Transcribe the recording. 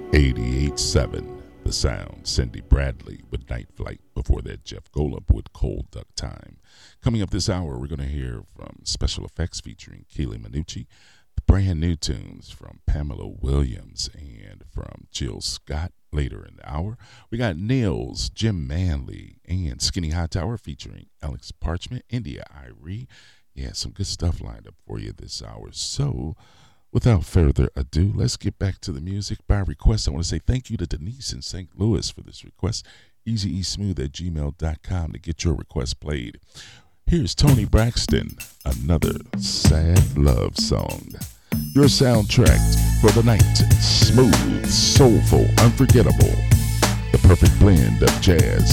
88.7 The Sound. Cindy Bradley with Night Flight. Before that, Jeff Golub with Cold Duck Time. Coming up this hour, we're going to hear from Special Effects featuring Keely Minucci, the brand new tunes from Pamela Williams and from Jill Scott later in the hour. We got Nails, Jim Manley, and Skinny Hightower featuring Alex Parchment, India Irie. Yeah, some good stuff lined up for you this hour. So, without further ado, let's get back to the music. By request, I want to say thank you to Denise in St. Louis for this request. EasyEsmooth@gmail.com to get your request played. Here's Tony Braxton, another sad love song. Your soundtrack for the night. Smooth, soulful, unforgettable. The perfect blend of jazz,